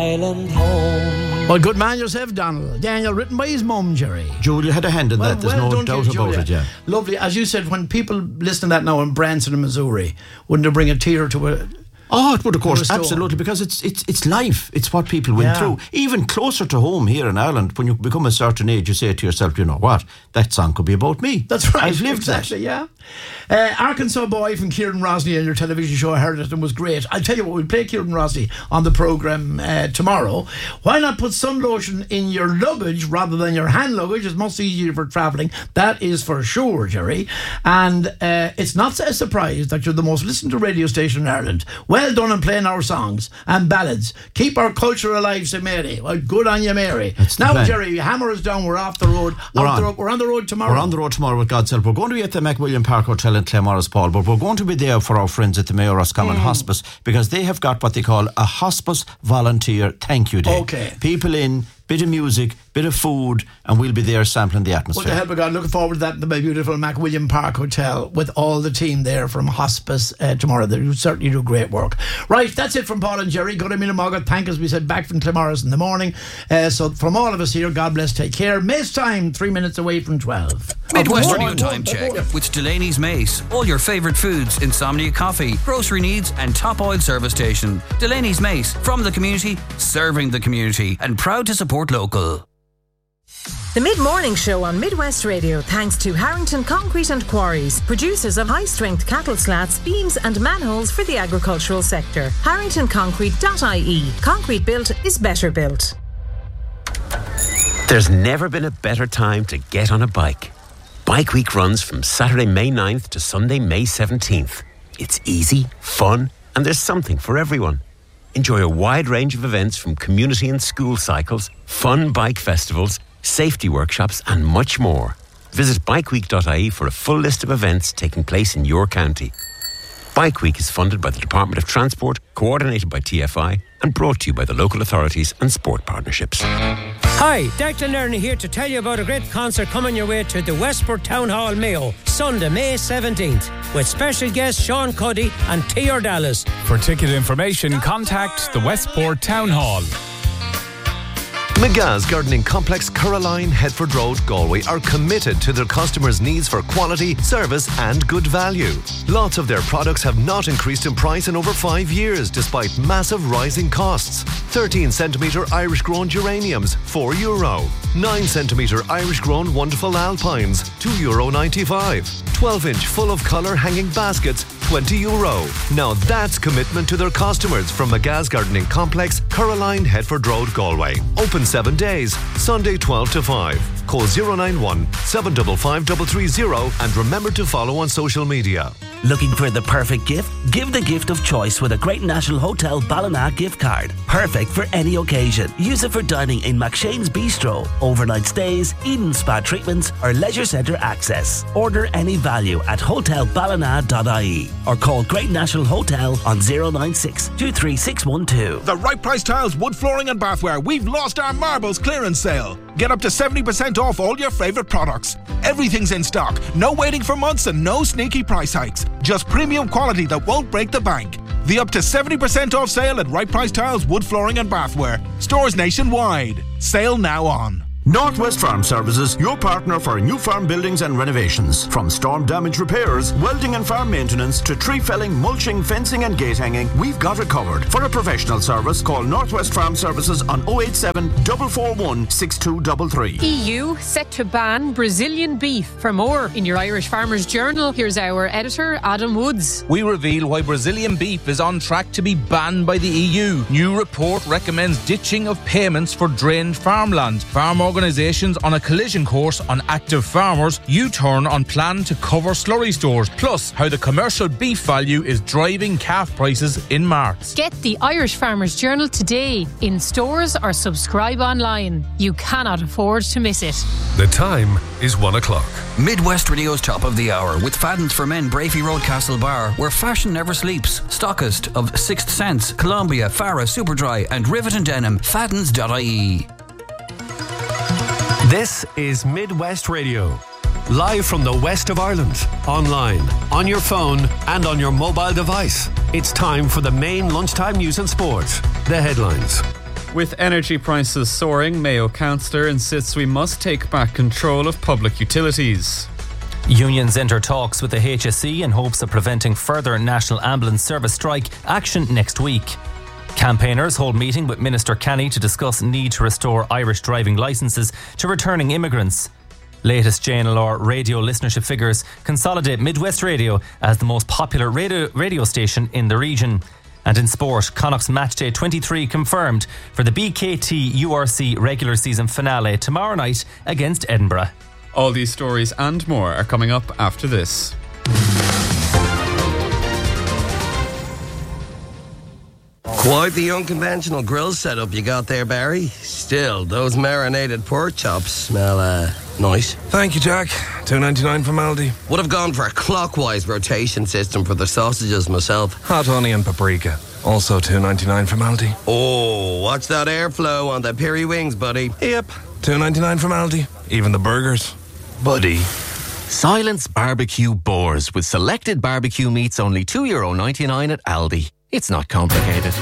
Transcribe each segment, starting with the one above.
Island home. Well, good man yourself, Donald. Daniel, written by his mum, Jerry. Julia had a hand in that. There's no doubt about it, yeah. Lovely. As you said, when people listen to that now in Branson and Missouri, wouldn't it bring a tear to a... Oh, it would, of course, absolutely, because it's life. It's what people went through. Even closer to home here in Ireland, when you become a certain age, you say to yourself, you know what, that song could be about me. That's right. I've lived that. Yeah. Arkansas Boy from Kieran Rosny on your television show, I heard it and was great. I'll tell you what, we'll play Kieran Rosny on the programme tomorrow. Why not put sun lotion in your luggage rather than your hand luggage? It's much easier for travelling. That is for sure, Jerry. And it's not a surprise that you're the most listened to radio station in Ireland. Well done in playing our songs and ballads. Keep our culture alive, say Mary. Well, good on you, Mary. Now, Jerry, hammer us down. We're off the road. We're on the road tomorrow. We're on the road tomorrow with God's help. We're going to be at the McWilliam Park Hotel in Claremorris, Paul, but we're going to be there for our friends at the Mayor Roscommon Hospice, because they have got what they call a Hospice Volunteer Thank You Day. Okay. People in, bit of music, bit of food, and we'll be there sampling the atmosphere. With the help of God, looking forward to that in the beautiful McWilliam Park Hotel with all the team there from Hospice tomorrow. They certainly do great work. Right, that's it from Paul and Jerry. Good evening, Margaret. Thank us. We said back from Claremorris in the morning. So from all of us here, God bless, take care. Mace time, 3 minutes away from 12. Midwest Radio Time Check with Delaney's Mace. All your favourite foods, Insomnia Coffee, grocery needs and top oil service station. Delaney's Mace, from the community, serving the community, and proud to support local. The Mid-Morning Show on Midwest Radio, thanks to Harrington Concrete and Quarries, producers of high-strength cattle slats, beams and manholes for the agricultural sector. HarringtonConcrete.ie. Concrete built is better built. There's never been a better time to get on a bike. Bike Week runs from Saturday, May 9th to Sunday, May 17th. It's easy, fun, and there's something for everyone. Enjoy a wide range of events from community and school cycles, fun bike festivals, safety workshops and much more. Visit bikeweek.ie for a full list of events taking place in your county. Bike Week is funded by the Department of Transport, coordinated by TFI and brought to you by the local authorities and sport partnerships. Hi, Declan Lerner here to tell you about a great concert coming your way to the Westport Town Hall, Mayo, Sunday, May 17th, with special guests Sean Cuddy and T.R. Dallas. For ticket information, contact the Westport Town Hall. McGah's Gardening Complex, Caroline, Headford Road, Galway are committed to their customers' needs for quality, service and good value. Lots of their products have not increased in price in over 5 years despite massive rising costs. 13cm Irish grown geraniums, €4. 9cm Irish grown wonderful alpines, €2.95. 12-inch full of colour hanging baskets, €20. Now that's commitment to their customers from McGah's Gardening Complex, Caroline, Headford Road, Galway. Open 7 days, Sunday 12 to 5. Call 091 755 330 and remember to follow on social media. Looking for the perfect gift? Give the gift of choice with a Great National Hotel Ballina gift card. Perfect for any occasion. Use it for dining in McShane's Bistro, overnight stays, Eden Spa treatments or leisure centre access. Order any value at hotelballina.ie or call Great National Hotel on 096 23612. The Right Price Tiles, wood flooring and bathware. We've lost our marbles clearance sale. Get up to 70% off all your favourite products. Everything's in stock. No waiting for months and no sneaky price hikes. Just premium quality that won't break the bank. The up to 70% off sale at Right Price Tiles, wood flooring and bathware. Stores nationwide. Sale now on. Northwest Farm Services, your partner for new farm buildings and renovations. From storm damage repairs, welding and farm maintenance to tree felling, mulching, fencing and gate hanging, we've got it covered. For a professional service, call Northwest Farm Services on 087 441 6233. EU set to ban Brazilian beef. For more in your Irish Farmers Journal, here's our editor, Adam Woods. We reveal why Brazilian beef is on track to be banned by the EU. New report recommends ditching of payments for drained farmland. Farm organisations on a collision course on active farmers, U-turn on plan to cover slurry stores, plus how the commercial beef value is driving calf prices in March. Get the Irish Farmers Journal today in stores or subscribe online. You cannot afford to miss it. The time is 1 o'clock. Midwest Radio's Top of the Hour with Fadden's for Men, Brafey Road, Castlebar, where fashion never sleeps. Stockist of Sixth Sense, Columbia, Farah, Superdry and Rivet and Denim. Faddens.ie. This is Midwest Radio, live from the west of Ireland, online, on your phone and on your mobile device. It's time for the main lunchtime news and sport. The headlines. With energy prices soaring, Mayo councillor insists we must take back control of public utilities. Unions enter talks with the HSE in hopes of preventing further National Ambulance Service strike action next week. Campaigners hold meeting with Minister Kenny to discuss need to restore Irish driving licences to returning immigrants. Latest JNLR radio listenership figures consolidate Midwest Radio as the most popular radio station in the region. And in sport, Connacht's Matchday 23 confirmed for the BKT URC regular season finale tomorrow night against Edinburgh. All these stories and more are coming up after this. Quite the unconventional grill setup you got there, Barry. Still, those marinated pork chops smell nice. Thank you, Jack. $2.99 from Aldi. Would have gone for a clockwise rotation system for the sausages myself. Hot honey and paprika. Also $2.99 from Aldi. Oh, watch that airflow on the piri wings, buddy. Yep. $2.99 from Aldi. Even the burgers. Buddy. Silence Barbecue Boars with selected barbecue meats only €2.99 at Aldi. It's not complicated.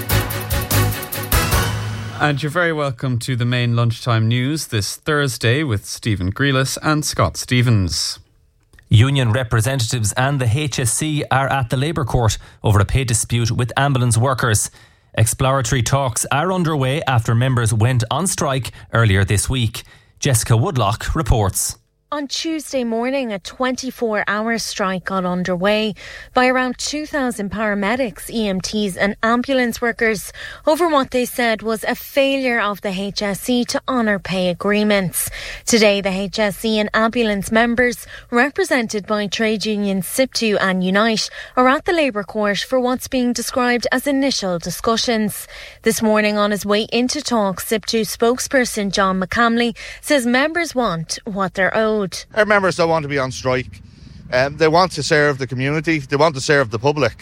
And you're very welcome to the main lunchtime news this Thursday with Stephen Grealis and Scott Stevens. Union representatives and the HSE are at the Labour Court over a pay dispute with ambulance workers. Exploratory talks are underway after members went on strike earlier this week. Jessica Woodlock reports. On Tuesday morning, a 24-hour strike got underway by around 2,000 paramedics, EMTs and ambulance workers over what they said was a failure of the HSE to honour pay agreements. Today, the HSE and ambulance members, represented by trade unions SIPTU and Unite, are at the Labour Court for what's being described as initial discussions. This morning, on his way into talks, SIPTU spokesperson John McCamley says members want what they're owed. Our members don't want to be on strike. They want to serve the community. They want to serve the public.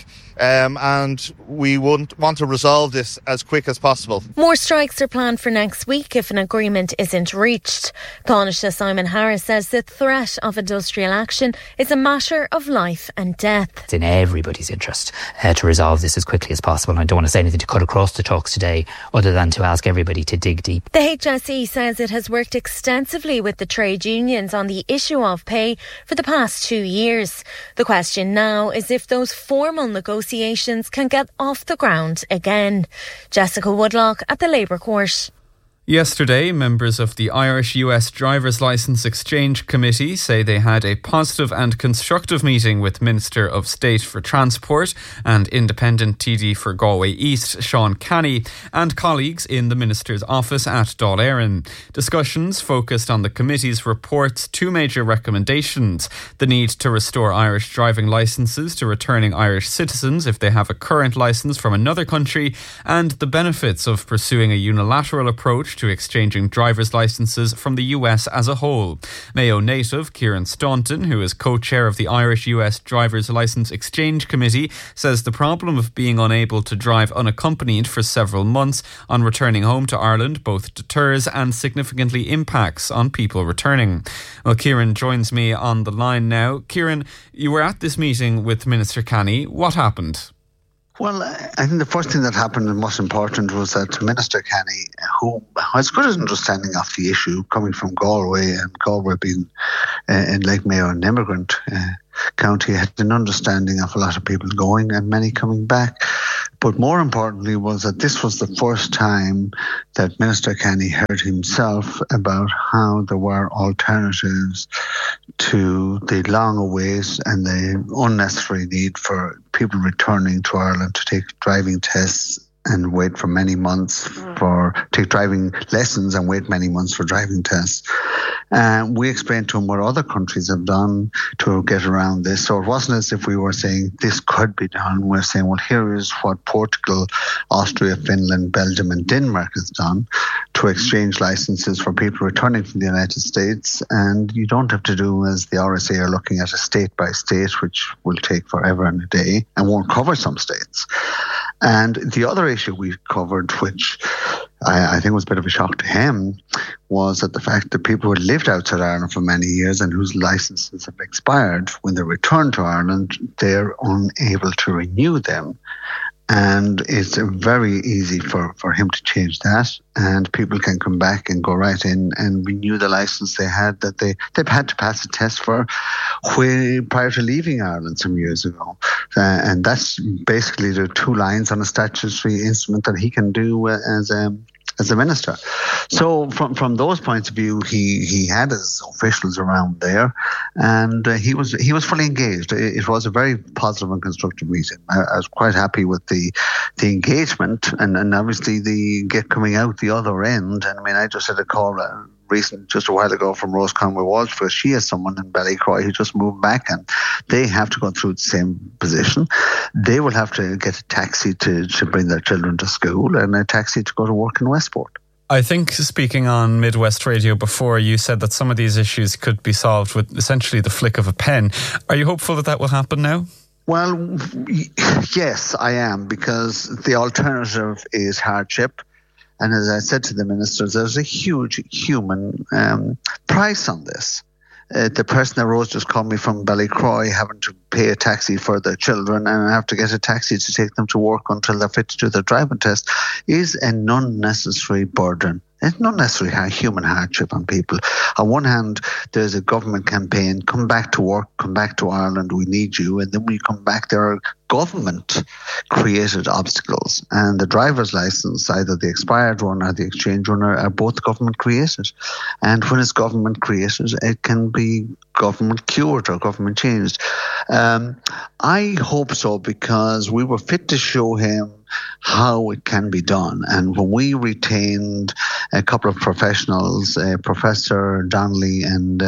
And we want to resolve this as quick as possible. More strikes are planned for next week if an agreement isn't reached. Taoiseach Simon Harris says the threat of industrial action is a matter of life and death. It's in everybody's interest to resolve this as quickly as possible. And I don't want to say anything to cut across the talks today other than to ask everybody to dig deep. The HSE says it has worked extensively with the trade unions on the issue of pay for the past 2 years. The question now is if those formal negotiations can get off the ground again. Jessica Woodlock at the Labour Court. Yesterday, members of the Irish-US Driver's Licence Exchange Committee say they had a positive and constructive meeting with Minister of State for Transport and Independent TD for Galway East, Sean Canny, and colleagues in the Minister's office at Dáil Éireann. Discussions focused on the committee's report's two major recommendations: the need to restore Irish driving licences to returning Irish citizens if they have a current licence from another country, and the benefits of pursuing a unilateral approach to exchanging driver's licences from the US as a whole. Mayo native Kieran Staunton, who is co-chair of the Irish-US Driver's Licence Exchange Committee, says the problem of being unable to drive unaccompanied for several months on returning home to Ireland both deters and significantly impacts on people returning. Well, Kieran joins me on the line now. Kieran, you were at this meeting with Minister Canny. What happened? Well, I think the first thing that happened and most important was that Minister Canny, who has good understanding of the issue coming from Galway, and Galway being in Lake Mayo an immigrant county, had an understanding of a lot of people going and many coming back. But more importantly was that this was the first time that Minister Canny heard himself about how there were alternatives to the long awaits and the unnecessary need for people returning to Ireland to take driving tests and wait for many months take driving lessons and wait many months for driving tests. We explained to him what other countries have done to get around this. So it wasn't as if we were saying this could be done. We're saying, well, here is what Portugal, Austria, Finland, Belgium and Denmark has done to exchange licenses for people returning from the United States. And you don't have to do as the RSA are looking at a state by state, which will take forever and a day and won't cover some states. And the other issue we covered, which I think was a bit of a shock to him, was that the fact that people who had lived outside Ireland for many years and whose licenses have expired, when they return to Ireland, they're unable to renew them. And it's very easy for him to change that, and people can come back and go right in and renew the licence they had that they've had to pass a test for prior to leaving Ireland some years ago. And that's basically the 2 lines on a statutory instrument that he can do as a minister. So from those points of view, he had his officials around there, and he was fully engaged. It was a very positive and constructive meeting. I was quite happy with the engagement, and obviously the coming out the other end. And I mean, I just had a call just a while ago from Rose Conway-Walsh, because she has someone in Ballycroy who just moved back, and they have to go through the same position. They will have to get a taxi to bring their children to school and a taxi to go to work in Westport. I think, speaking on Midwest Radio before, you said that some of these issues could be solved with essentially the flick of a pen. Are you hopeful that will happen now? Well, yes, I am, because the alternative is hardship. And as I said to the ministers, there's a huge human price on this. The person that Rose just called me from Ballycroy having to pay a taxi for their children and have to get a taxi to take them to work until they're fit to do their driving test is an unnecessary burden. It's not necessarily human hardship on people. On one hand, there's a government campaign, come back to work, come back to Ireland, we need you. And then when you come back, there are government-created obstacles. And the driver's licence, either the expired one or the exchange one, are both government-created. And when it's government-created, it can be government-cured or government-changed. I hope so, because we were fit to show him how it can be done. And when we retained a couple of professionals, Professor Donnelly and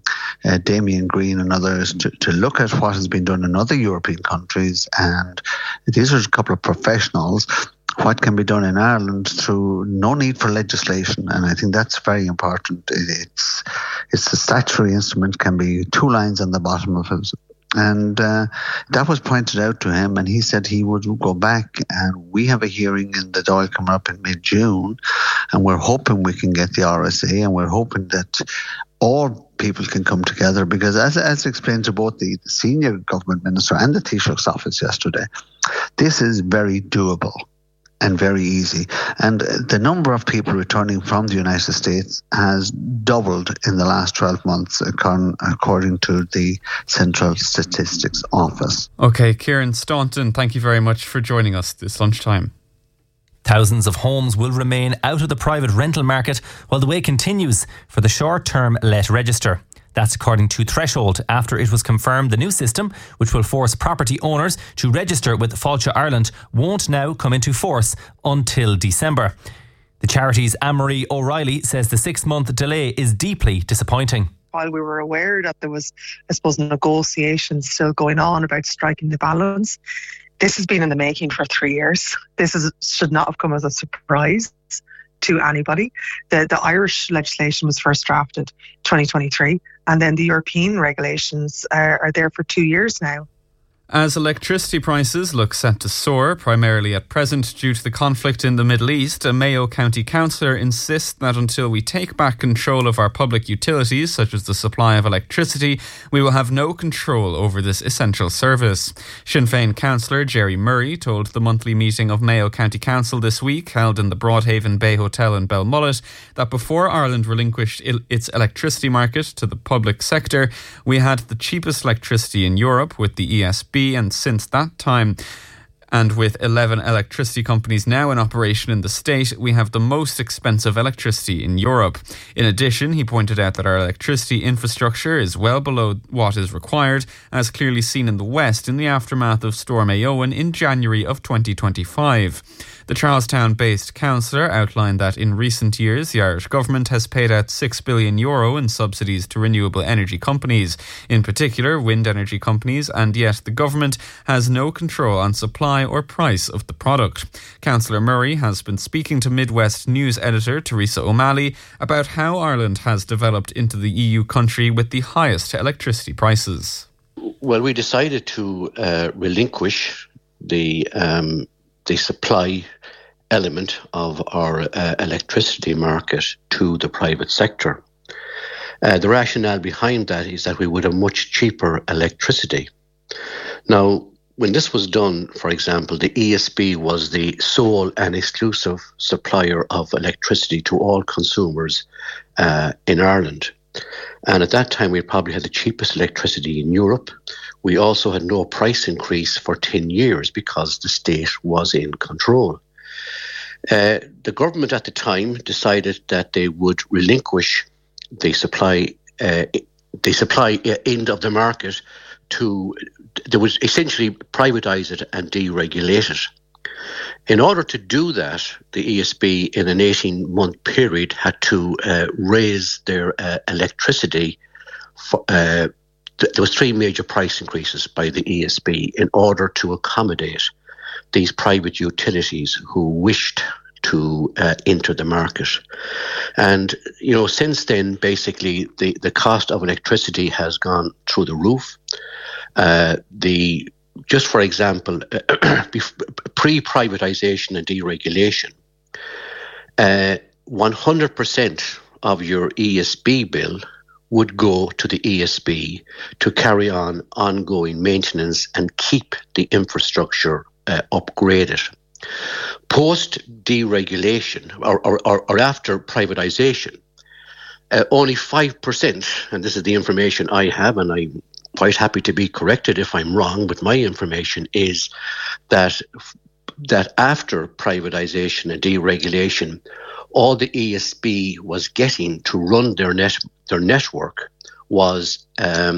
Damien Green and others, to look at what has been done in other European countries, and these are a couple of professionals, what can be done in Ireland through no need for legislation. And I think that's very important. It's a statutory instrument, can be 2 lines on the bottom of it. And that was pointed out to him, and he said he would go back, and we have a hearing in the Dáil coming up in mid-June, and we're hoping we can get the RSA, and we're hoping that all people can come together, because as explained to both the senior government minister and the Taoiseach's office yesterday, this is very doable and very easy. And the number of people returning from the United States has doubled in the last 12 months, according to the Central Statistics Office. OK, Kieran Staunton, thank you very much for joining us this lunchtime. Thousands of homes will remain out of the private rental market while the wait continues for the short-term let register. That's according to Threshold, after it was confirmed the new system, which will force property owners to register with Fáilte Ireland, won't now come into force until December. The charity's Anne-Marie O'Reilly says the 6-month delay is deeply disappointing. While we were aware that there was, I suppose, negotiations still going on about striking the balance, this has been in the making for 3 years. Should not have come as a surprise to anybody. The Irish legislation was first drafted 2023, and then the European regulations are there for 2 years now. As electricity prices look set to soar, primarily at present due to the conflict in the Middle East, a Mayo County councillor insists that until we take back control of our public utilities, such as the supply of electricity, we will have no control over this essential service. Sinn Féin councillor Jerry Murray told the monthly meeting of Mayo County Council this week, held in the Broadhaven Bay Hotel in Belmullet, that before Ireland relinquished its electricity market to the public sector, we had the cheapest electricity in Europe with the ESB. And since that time, and with 11 electricity companies now in operation in the state, we have the most expensive electricity in Europe. In addition, he pointed out that our electricity infrastructure is well below what is required, as clearly seen in the West in the aftermath of Storm Éowyn in January of 2025. The Charlestown-based councillor outlined that in recent years the Irish government has paid out €6 billion in subsidies to renewable energy companies, in particular wind energy companies, and yet the government has no control on supply or price of the product. Councillor Murray has been speaking to Midwest News editor Teresa O'Malley about how Ireland has developed into the EU country with the highest electricity prices. Well, we decided to relinquish the supply element of our electricity market to the private sector. The rationale behind that is that we would have much cheaper electricity. Now, when this was done, for example, the ESB was the sole and exclusive supplier of electricity to all consumers in Ireland. And at that time, we probably had the cheapest electricity in Europe. We also had no price increase for 10 years because the state was in control. The government at the time decided that they would relinquish the supply end of the market they would essentially privatise it and deregulate it. In order to do that, the ESB in an 18-month period had to raise their electricity. There was 3 major price increases by the ESB in order to accommodate these private utilities who wished to enter the market. And, since then, basically, the cost of electricity has gone through the roof. Just for example, pre-privatisation and deregulation, 100% of your ESB bill would go to the ESB to carry on ongoing maintenance and keep the infrastructure upgraded. Post-deregulation or after privatisation, only 5%, and this is the information I have, and I'm quite happy to be corrected if I'm wrong, but my information is that after privatisation and deregulation, all the ESB was getting to run their network was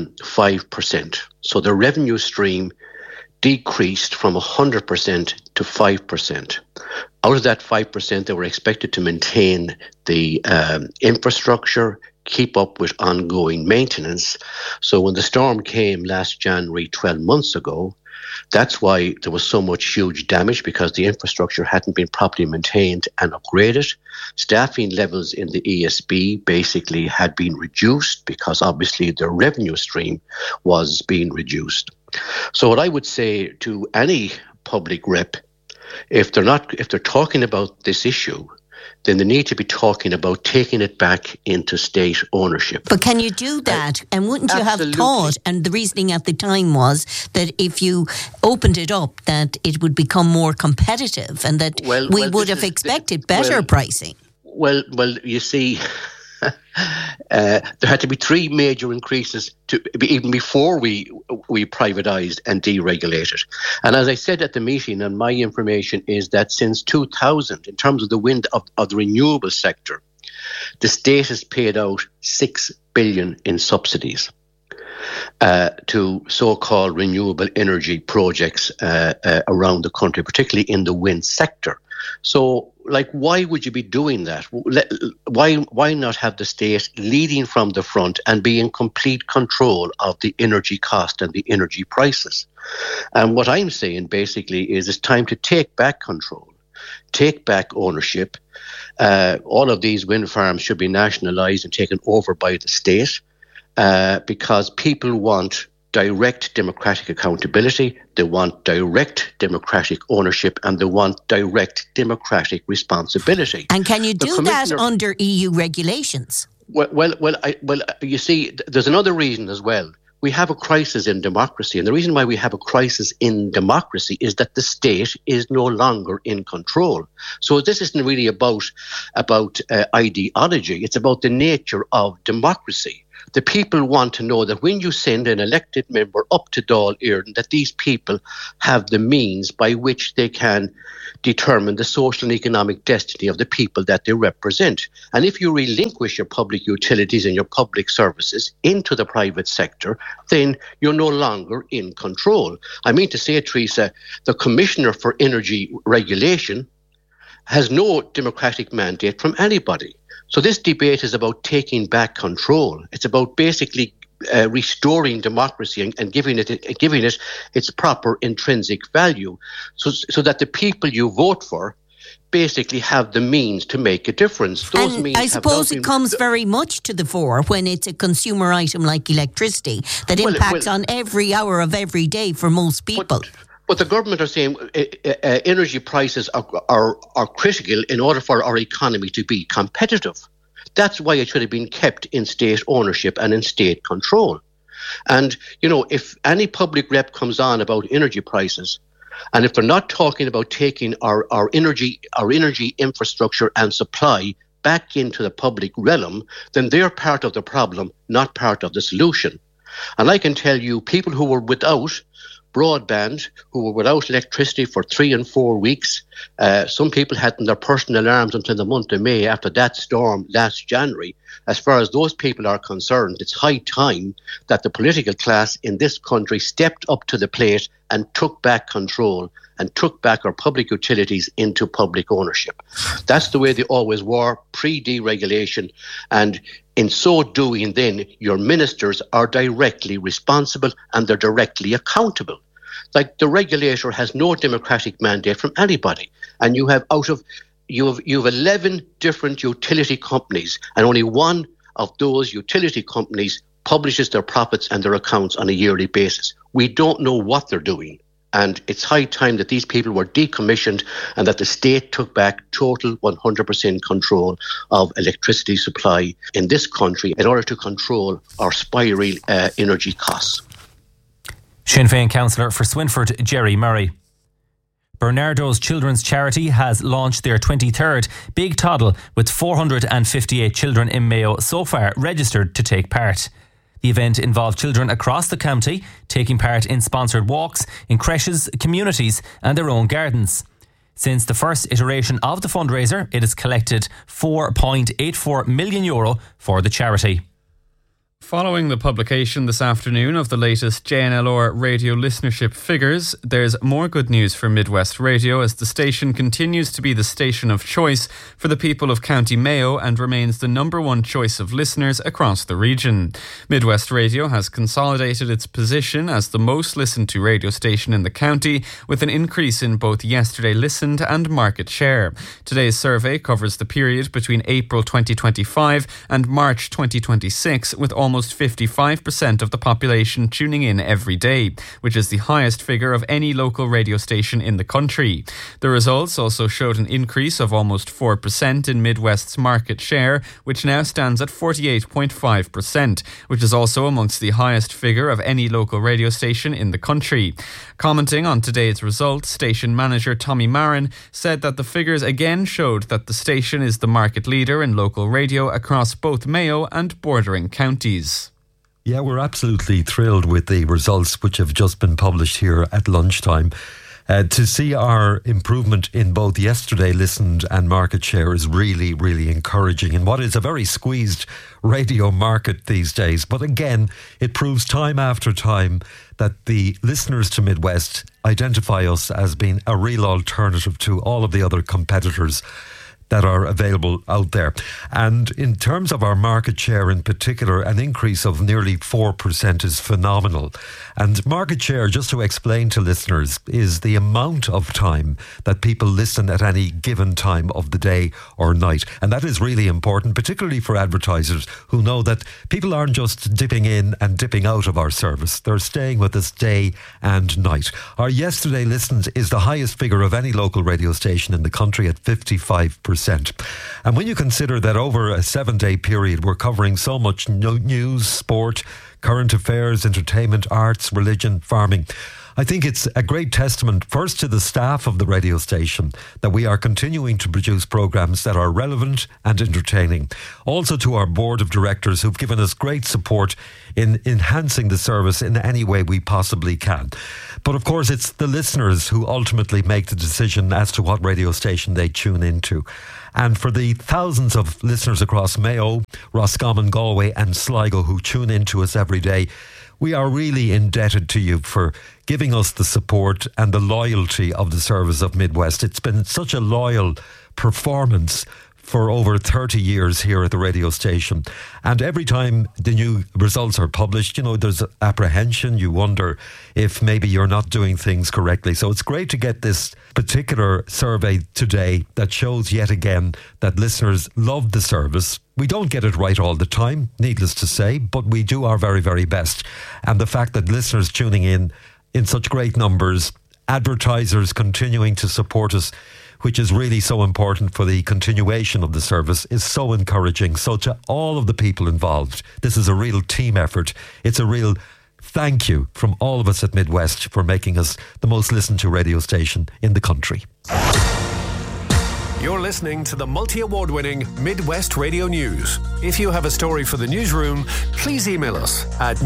5%. So the revenue stream decreased from 100% to 5%. Out of that 5%, they were expected to maintain the infrastructure, keep up with ongoing maintenance. So when the storm came last January, 12 months ago, that's why there was so much huge damage, because the infrastructure hadn't been properly maintained and upgraded. Staffing levels in the ESB basically had been reduced because obviously their revenue stream was being reduced. So what I would say to any public rep, if they're talking about this issue, then they need to be talking about taking it back into state ownership. But can you do that? And wouldn't you have thought, and the reasoning at the time was that if you opened it up, that it would become more competitive and that we would have expected better pricing? Well, you see, there had to be 3 major increases even before we privatised and deregulated. And as I said at the meeting, and my information is that since 2000, in terms of the wind of the renewable sector, the state has paid out $6 billion in subsidies to so-called renewable energy projects around the country, particularly in the wind sector. So, why would you be doing that? Why not have the state leading from the front and be in complete control of the energy cost and the energy prices? And what I'm saying basically is it's time to take back control, take back ownership. All of these wind farms should be nationalised and taken over by the state because people want direct democratic accountability, they want direct democratic ownership, and they want direct democratic responsibility. And can you do that under EU regulations? Well, you see, there's another reason as well. We have a crisis in democracy, and the reason why we have a crisis in democracy is that the state is no longer in control. So this isn't really about ideology, it's about the nature of democracy. The people want to know that when you send an elected member up to Dáil Éireann, that these people have the means by which they can determine the social and economic destiny of the people that they represent. And if you relinquish your public utilities and your public services into the private sector, then you're no longer in control. I mean to say, Teresa, the Commissioner for Energy Regulation has no democratic mandate from anybody. So this debate is about taking back control. It's about basically restoring democracy and giving it its proper intrinsic value, so that the people you vote for basically have the means to make a difference. Those and means I suppose it comes very much to the fore when it's a consumer item like electricity that impacts on every hour of every day for most people. But the government are saying energy prices are critical in order for our economy to be competitive. That's why it should have been kept in state ownership and in state control. And, if any public rep comes on about energy prices, and if they're not talking about taking our energy infrastructure and supply back into the public realm, then they're part of the problem, not part of the solution. And I can tell you, people who were without broadband, who were without electricity for 3 and 4 weeks, some people hadn't their personal alarms until the month of May after that storm last January. As far as those people are concerned, it's high time that the political class in this country stepped up to the plate and took back control and took back our public utilities into public ownership. That's the way they always were, pre-deregulation. And in so doing, then, your ministers are directly responsible and they're directly accountable. Like, the regulator has no democratic mandate from anybody. And you have 11 different utility companies, and only one of those utility companies publishes their profits and their accounts on a yearly basis. We don't know what they're doing. And it's high time that these people were decommissioned and that the state took back total 100% control of electricity supply in this country in order to control our spiralling energy costs. Sinn Féin councillor for Swinford, Jerry Murray. Bernardo's Children's Charity has launched their 23rd Big Toddle with 458 children in Mayo so far registered to take part. The event involved children across the county taking part in sponsored walks in creches, communities and their own gardens. Since the first iteration of the fundraiser, it has collected €4.84 million for the charity. Following the publication this afternoon of the latest JNLR radio listenership figures, there's more good news for Midwest Radio as the station continues to be the station of choice for the people of County Mayo and remains the number one choice of listeners across the region. Midwest Radio has consolidated its position as the most listened to radio station in the county, with an increase in both yesterday listened and market share. Today's survey covers the period between April 2025 and March 2026, with almost 55% of the population tuning in every day, which is the highest figure of any local radio station in the country. The results also showed an increase of almost 4% in Midwest's market share, which now stands at 48.5%, which is also amongst the highest figure of any local radio station in the country. Commenting on today's results, station manager Tommy Marin said that the figures again showed that the station is the market leader in local radio across both Mayo and bordering counties. Yeah, we're absolutely thrilled with the results which have just been published here at lunchtime. To see our improvement in both yesterday listened and market share is really, really encouraging in what is a very squeezed radio market these days. But again, it proves time after time that the listeners to Midwest identify us as being a real alternative to all of the other competitors that are available out there. And in terms of our market share in particular, an increase of nearly 4% is phenomenal. And market share, just to explain to listeners, is the amount of time that people listen at any given time of the day or night. And that is really important, particularly for advertisers who know that people aren't just dipping in and dipping out of our service. They're staying with us day and night. Our yesterday listens is the highest figure of any local radio station in the country at 55%. And when you consider that over a 7-day period we're covering so much news, sport, current affairs, entertainment, arts, religion, farming, I think it's a great testament first to the staff of the radio station that we are continuing to produce programmes that are relevant and entertaining. Also to our board of directors who've given us great support in enhancing the service in any way we possibly can. But of course it's the listeners who ultimately make the decision as to what radio station they tune into. And for the thousands of listeners across Mayo, Roscommon, Galway and Sligo who tune into us every day, we are really indebted to you for giving us the support and the loyalty of the service of Midwest. It's been such a loyal performance for over 30 years here at the radio station. And every time the new results are published, there's apprehension. You wonder if maybe you're not doing things correctly. So it's great to get this particular survey today that shows yet again that listeners love the service. We don't get it right all the time, needless to say, but we do our very, very best. And the fact that listeners tuning in such great numbers, advertisers continuing to support us, which is really so important for the continuation of the service, is so encouraging. So to all of the people involved, this is a real team effort. It's a real Thank you from all of us at Midwest for making us the most listened to radio station in the country. You're listening to the multi-award-winning Midwest Radio News. If you have a story for the newsroom, please email us at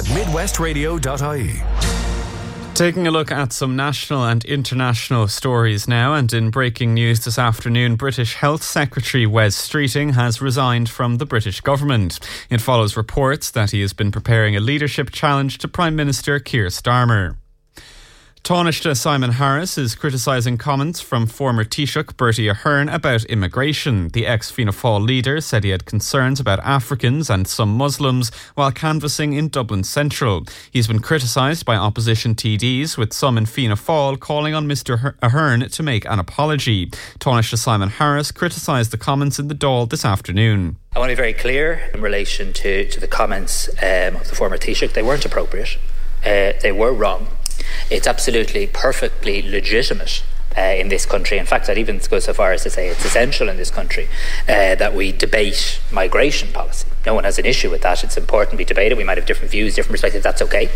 news@midwestradio.ie. Taking a look at some national and international stories now, and in breaking news this afternoon, British Health Secretary Wes Streeting has resigned from the British government. It follows reports that he has been preparing a leadership challenge to Prime Minister Keir Starmer. Taoiseach Simon Harris is criticising comments from former Taoiseach Bertie Ahern about immigration. The ex-Fianna Fáil leader said he had concerns about Africans and some Muslims while canvassing in Dublin Central. He's been criticised by opposition TDs, with some in Fianna Fáil calling on Mr Ahern to make an apology. Taoiseach Simon Harris criticised the comments in the Dáil this afternoon. I want to be very clear in relation to the comments of the former Taoiseach. They weren't appropriate. They were wrong. It's absolutely perfectly legitimate in this country. In fact, I'd even go so far as to say it's essential in this country that we debate migration policy. No one has an issue with that. It's important we debate it. We might have different views, different perspectives. That's okay.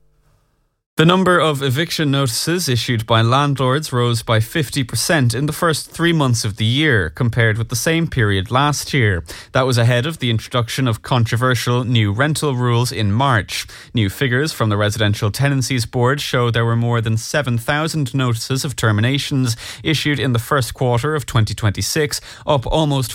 The number of eviction notices issued by landlords rose by 50% in the first 3 months of the year, compared with the same period last year. That was ahead of the introduction of controversial new rental rules in March. New figures from the Residential Tenancies Board show there were more than 7,000 notices of terminations issued in the first quarter of 2026, up almost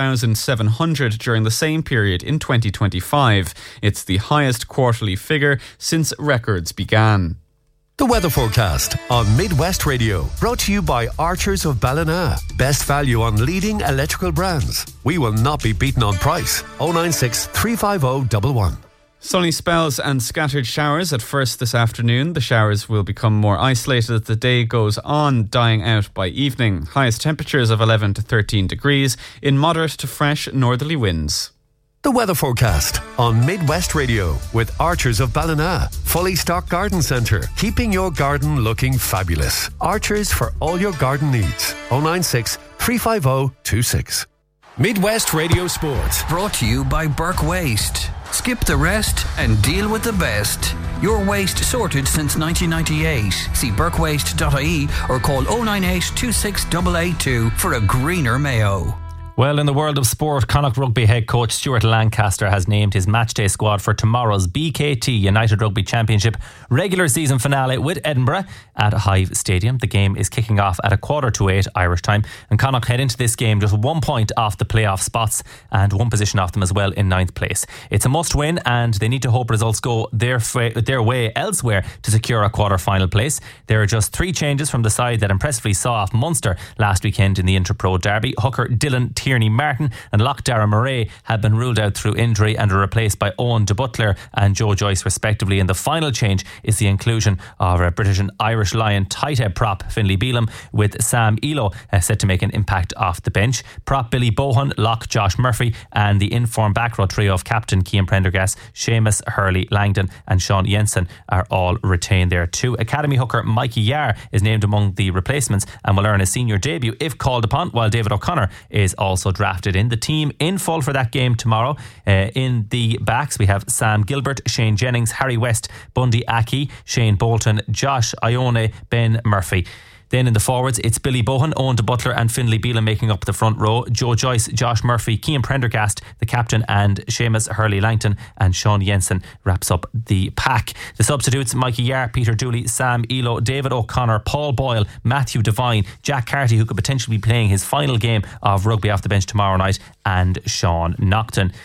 4,700 during the same period in 2025. It's the highest quarterly figure since records began. The weather forecast on Midwest Radio, brought to you by Archers of Ballina. Best value on leading electrical brands. We will not be beaten on price. 096 350 11. Sunny spells and scattered showers at first this afternoon. The showers will become more isolated as the day goes on, dying out by evening. Highest temperatures of 11 to 13 degrees in moderate to fresh northerly winds. The weather forecast on Midwest Radio with Archers of Ballina. Fully stocked garden centre, keeping your garden looking fabulous. Archers for all your garden needs. 096 350 26. Midwest Radio Sports. Brought to you by Burke Waste. Skip the rest and deal with the best. Your waste sorted since 1998. See burkewaste.ie or call 098 26882 for a greener Mayo. Well, in the world of sport, Connacht Rugby head coach Stuart Lancaster has named his matchday squad for tomorrow's BKT United Rugby Championship regular season finale with Edinburgh at Hive Stadium. The game is kicking off at 7:45 Irish time, and Connacht head into this game just 1 point off the playoff spots and 1 position off them as well in 9th place. It's a must win, and they need to hope results go their way elsewhere to secure a quarter-final place. There are just 3 changes from the side that impressively saw off Munster last weekend in the Interpro Derby. Hooker Dylan Tierney Martin and lock Dara Murray have been ruled out through injury and are replaced by Owen de Butler and Joe Joyce respectively. And the final change is the inclusion of a British and Irish Lion tight head prop Finlay Bealham, with Sam Elo set to make an impact off the bench. Prop Billy Bohan, lock Josh Murphy, and the informed back row trio of captain Cian Prendergast, Seamus Hurley Langdon and Sean Jensen are all retained there too. Academy hooker Mikey Yar is named among the replacements and will earn a senior debut if called upon, while David O'Connor is also drafted in. The team in full for that game tomorrow. In the backs we have Sam Gilbert, Shane Jennings, Harry West, Bundy Aki, Shane Bolton, Josh Ione, Ben Murphy. Then in the forwards, it's Billy Bohan, Owen de Butler and Finlay Bealham making up the front row. Joe Joyce, Josh Murphy, Cian Prendergast, the captain, and Seamus Hurley Langton and Sean Jensen wraps up the pack. The substitutes: Mikey Yar, Peter Dooley, Sam Elo, David O'Connor, Paul Boyle, Matthew Devine, Jack Carty, who could potentially be playing his final game of rugby off the bench tomorrow night, and Sean Nocton.